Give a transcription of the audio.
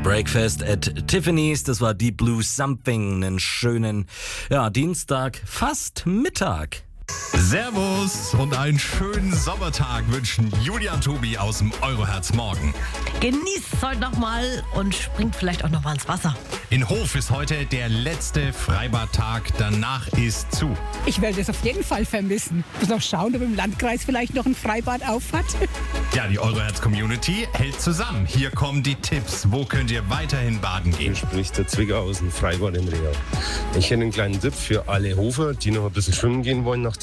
Breakfast at Tiffany's, das war Deep Blue Something, einen schönen Dienstag, fast Mittag. Servus und einen schönen Sommertag wünschen Julia und Tobi aus dem Euroherz Morgen. Genießt es heute nochmal und springt vielleicht auch nochmal ins Wasser. In Hof ist heute der letzte Freibadtag, danach ist zu. Ich werde es auf jeden Fall vermissen. Ich muss noch schauen, ob im Landkreis vielleicht noch ein Freibad auf hat. Ja, die Euroherz-Community hält zusammen. Hier kommen die Tipps. Wo könnt ihr weiterhin baden gehen? Hier spricht der Zwicker aus dem Freibad im Real. Ich hätte einen kleinen Tipp für alle Hofer, die noch ein bisschen schwimmen gehen wollen nach